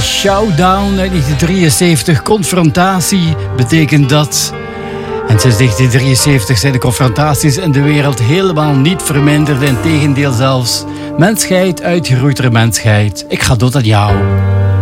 Showdown uit 1973. Confrontatie betekent dat. En sinds 1973 zijn de confrontaties in de wereld helemaal niet verminderd. Integendeel zelfs. Mensheid uitgeroeid door mensheid. Ik ga dood aan jou.